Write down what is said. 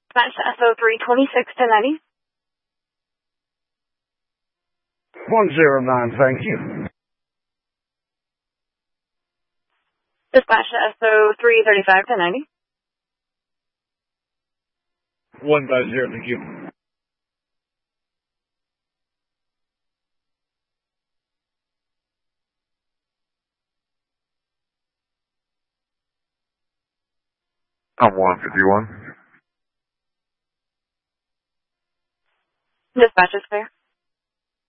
Dispatch to SO 326 1090. 109, thank you. Dispatch to SO 335 1090. 150, thank you. I'm 151. Dispatch is clear.